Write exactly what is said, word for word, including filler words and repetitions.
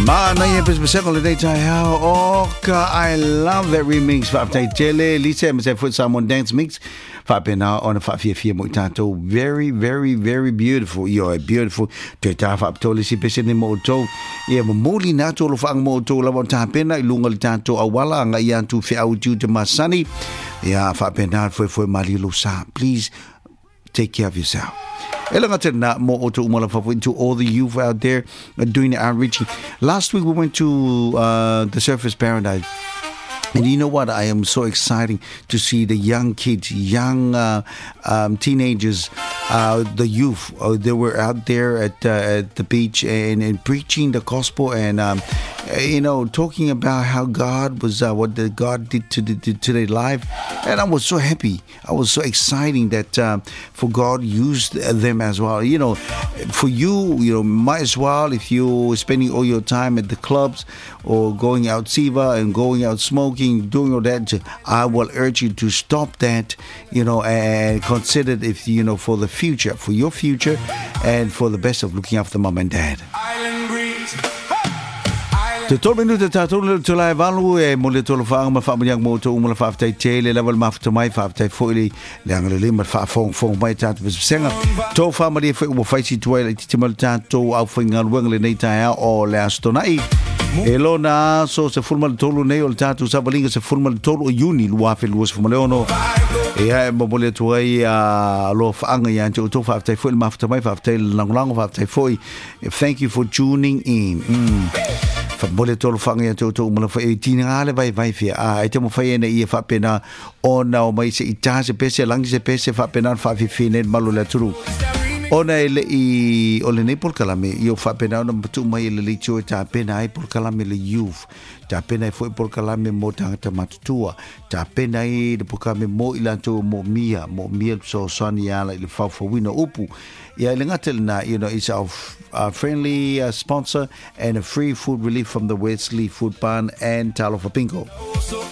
Mana ye pes besek holiday tai how Oka I love that remix fa tai tele Lisa me se foot someone dance mix fa pena on fa fie fie mo tato very very very beautiful you're beautiful te ta fa to si pes ni mo to ye mo moli na to lo fa mo to la bon ta pena ilunga tato awala nga yan tu fi au tu te masani ya fa pena foi foi mali lo sa please take care of yourself. To all the youth out there doing the outreach. Last week we went to uh, the Surfers Paradise. And you know what? I am so excited to see the young kids, young uh, um, teenagers, uh, the youth. Uh, they were out there at, uh, at the beach and, and preaching the gospel and, um, you know, talking about how God was, uh, what the God did to, the, to their life. And I was so happy. I was so exciting that uh, for God used them as well. You know, for you, you know, might as well if you're spending all your time at the clubs or going out Siva and going out smoking, doing all that, I will urge you to stop that, you know, and consider it if, you know, for the future, for your future and for the best of looking after mom and dad. Te tol minuta ta tol le tolai valu e mo le tol fa ma fa mo mo to mo fa fa tai le level ma fa mai fa tai fo le lang le ma fa fong fong mai ta be senga to fa ma le fa mo fa si to le ti mal ta to au fa ngal weng le nei ta o le astonai elona so se formal tolu nei o ta tu sa balinga se formal tolu uni lu afi lu se formal ono e ai mo le to ai a lo fa nga ya to fa tai fo ma fa mai fa tai lang lang fa tai fo thank you for tuning in mm. Mole tolo fanga to to mo fa eighteen ale vai vai fia a te mo fa ene ia fa pena ona o mai se ita se pese lang se pese fa pena fa fi fine malu la tru ona ele I ole ne por kalame io fa pena ona tu mai le li cho ta pena ai por kalame le youth ta pena foi por kalame mo ta ta matua ta pena I de por kalame mo ila to mo mia mo mia so sonia le fa fo wino upu ya le ngatel na you know it's our uh, friendly uh, sponsor and a free food relief from the Wesley Food Pan and Talo for Pinko.